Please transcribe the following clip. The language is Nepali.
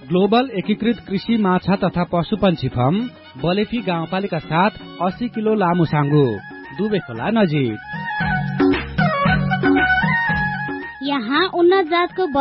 ग्लोबल एकीकृत कृषि माछा तथा पशुपन्छी फार्म बलेफी गाउँपालिका 7 80 किलो लामो साङ्गो दुबे खोला नजिक। यहाँ उन्नत जातको